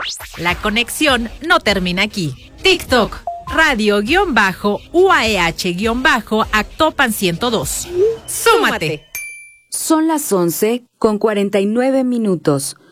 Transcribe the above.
La conexión no termina aquí. TikTok, radio-UAEH-Actopan 102. ¡Súmate! Son las 11:49.